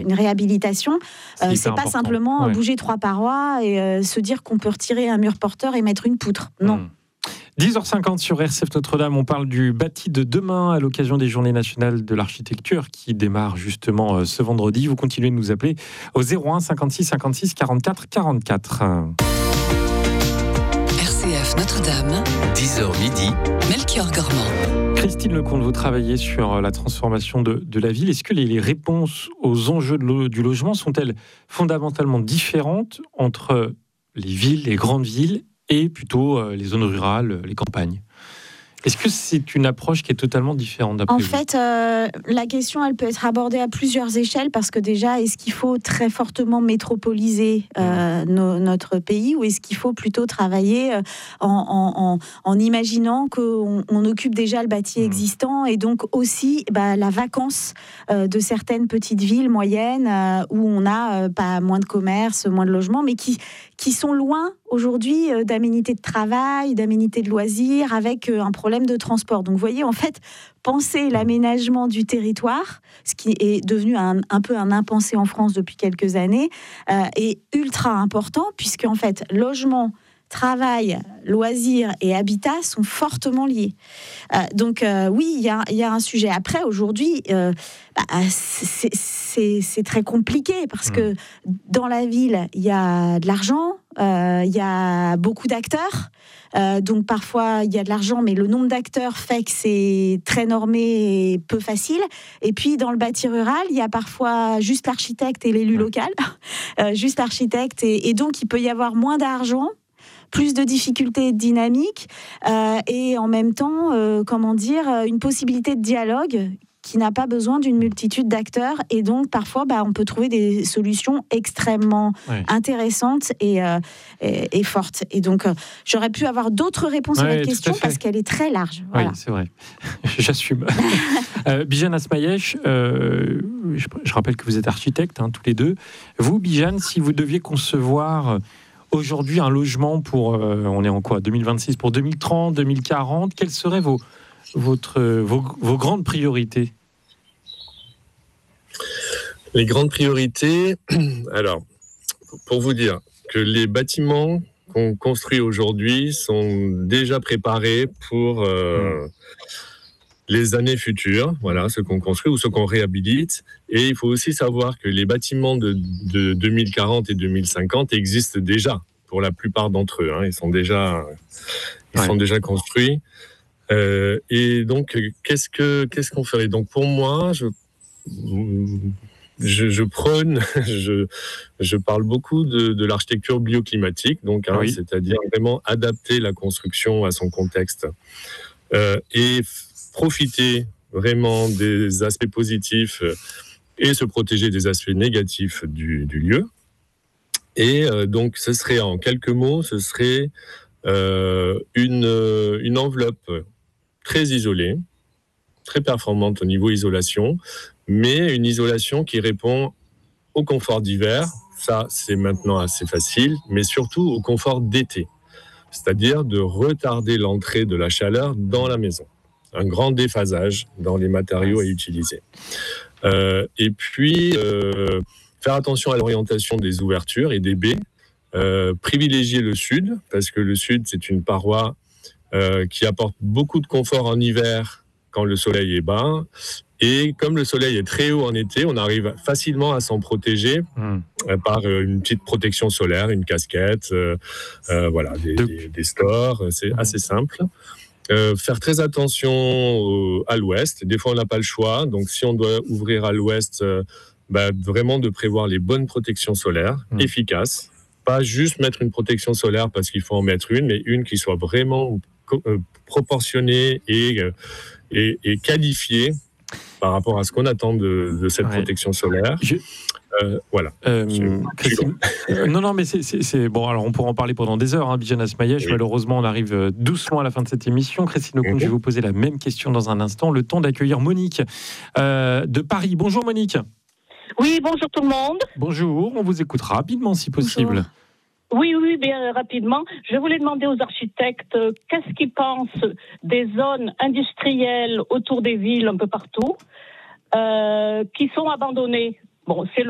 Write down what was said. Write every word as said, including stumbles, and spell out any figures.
une réhabilitation. C'est, euh, c'est pas important. simplement ouais. bouger trois parois et euh, se dire qu'on peut retirer un mur porteur et mettre une poutre. Non. Mmh. dix heures cinquante sur R C F Notre-Dame, on parle du bâti de demain à l'occasion des Journées nationales de l'architecture qui démarrent justement euh, ce vendredi. Vous continuez de nous appeler au zéro un cinquante-six cinquante-six quarante-quatre quarante-quatre. R C F Notre-Dame, dix heures midi. Melchior Gormand. Christine Lecomte, vous travaillez sur la transformation de, de la ville. Est-ce que les, les réponses aux enjeux de lo, du logement sont-elles fondamentalement différentes entre les villes, les grandes villes et plutôt euh, les zones rurales, les campagnes ? Est-ce que c'est une approche qui est totalement différente d'après En vous ? fait, euh, la question, elle peut être abordée à plusieurs échelles parce que déjà, est-ce qu'il faut très fortement métropoliser euh, no, notre pays ou est-ce qu'il faut plutôt travailler euh, en, en, en, en imaginant qu'on on occupe déjà le bâti Mmh. existant et donc aussi bah, la vacance euh, de certaines petites villes moyennes euh, où on a euh, pas moins de commerce, moins de logements, mais qui, qui sont loin aujourd'hui euh, d'aménités de travail, d'aménités de loisirs avec euh, un problème de transport. Donc, vous voyez, en fait, penser l'aménagement du territoire, ce qui est devenu un, un peu un impensé en France depuis quelques années, euh, est ultra important, puisque, en fait, logement, travail, loisirs et habitat sont fortement liés. Euh, donc, euh, oui, il y a, y a un sujet. Après, aujourd'hui, euh, bah, c'est, c'est, c'est très compliqué, parce mmh. que dans la ville, il y a de l'argent, il euh, y a beaucoup d'acteurs. Euh, donc parfois il y a de l'argent, mais le nombre d'acteurs fait que c'est très normé et peu facile. Et puis dans le bâti rural, il y a parfois juste l'architecte et l'élu local, euh, juste l'architecte, et, et donc il peut y avoir moins d'argent, plus de difficultés de dynamique, euh, et en même temps, euh, comment dire, une possibilité de dialogue qui n'a pas besoin d'une multitude d'acteurs, et donc parfois bah, on peut trouver des solutions extrêmement ouais. intéressantes et, euh, et, et fortes. Et donc euh, j'aurais pu avoir d'autres réponses ouais, à votre question parce qu'elle est très large. Voilà. Oui, c'est vrai. J'assume. euh, Bijan Asmayesh, euh, je, je rappelle que vous êtes architecte, hein, tous les deux. Vous, Bijan, si vous deviez concevoir aujourd'hui un logement pour, euh, on est en quoi, deux mille vingt-six, pour deux mille trente, deux mille quarante, quelles seraient vos Votre, vos, vos grandes priorités? Les grandes priorités, alors, pour vous dire que les bâtiments qu'on construit aujourd'hui sont déjà préparés pour euh, mmh. les années futures, voilà, ceux qu'on construit ou ceux qu'on réhabilite. Et il faut aussi savoir que les bâtiments de, de deux mille quarante et deux mille cinquante existent déjà, pour la plupart d'entre eux. Hein, ils sont déjà, ils ouais. sont déjà construits. Euh, et donc, qu'est-ce que qu'est-ce qu'on ferait ? Donc, pour moi, je je, je prône, je je parle beaucoup de, de l'architecture bioclimatique, donc, hein, oui. c'est-à-dire vraiment adapter la construction à son contexte euh, et f- profiter vraiment des aspects positifs et se protéger des aspects négatifs du, du lieu. Et euh, donc, ce serait en quelques mots, ce serait euh, une une enveloppe très isolée, très performante au niveau isolation, mais une isolation qui répond au confort d'hiver, ça c'est maintenant assez facile, mais surtout au confort d'été, c'est-à-dire de retarder l'entrée de la chaleur dans la maison. Un grand déphasage dans les matériaux à utiliser. Euh, et puis, euh, faire attention à l'orientation des ouvertures et des baies, euh, privilégier le sud, parce que le sud c'est une paroi Euh, qui apporte beaucoup de confort en hiver quand le soleil est bas. Et comme le soleil est très haut en été, on arrive facilement à s'en protéger mmh. euh, par euh, une petite protection solaire, une casquette, euh, euh, voilà, des, de... des, des stores. C'est mmh. assez simple. Euh, faire très attention au, à l'ouest. Des fois, on n'a pas le choix. Donc, si on doit ouvrir à l'ouest, euh, bah, vraiment de prévoir les bonnes protections solaires mmh. efficaces. Pas juste mettre une protection solaire parce qu'il faut en mettre une, mais une qui soit vraiment euh, proportionnée et, euh, et, et qualifiée par rapport à ce qu'on attend de, de cette ouais. protection solaire. Je... Euh, voilà. Euh, euh, non, non, mais c'est, c'est, c'est bon. Alors, on pourra en parler pendant des heures. Hein, Bijan Asmayesh. Oui. Malheureusement, on arrive doucement à la fin de cette émission. Christine Lecomte, mm-hmm. je vais vous poser la même question dans un instant. Le temps d'accueillir Monique euh, de Paris. Bonjour, Monique. Oui, bonjour tout le monde. Bonjour. On vous écoute rapidement, si possible. Bonjour. Oui, oui, bien rapidement. Je voulais demander aux architectes euh, qu'est-ce qu'ils pensent des zones industrielles autour des villes, un peu partout, euh, qui sont abandonnées. Bon, c'est